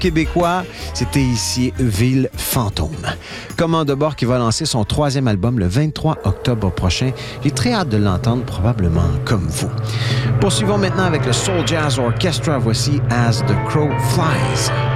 québécois, c'était ici Ville Fantôme. Commande de bord qui va lancer son 3e album le 23 octobre prochain. J'ai très hâte de l'entendre, probablement comme vous. Poursuivons maintenant avec le Soul Jazz Orchestra. Voici As the Crow Flies.